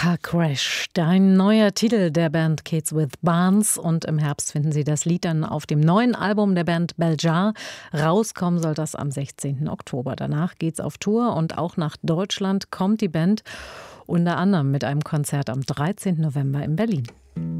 Car Crash, ein neuer Titel der Band Kids with Barnes, und im Herbst finden Sie das Lied dann auf dem neuen Album der Band Beljar. Rauskommen soll das am 16. Oktober. Danach geht's auf Tour und auch nach Deutschland kommt die Band, unter anderem mit einem Konzert am 13. November in Berlin.